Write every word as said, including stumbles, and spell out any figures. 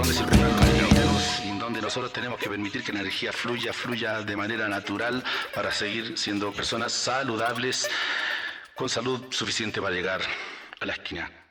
donde es el primer lugar en Venus, y en donde nosotros tenemos que permitir que la energía fluya, fluya de manera natural para seguir siendo personas saludables, con salud suficiente para llegar a la esquina.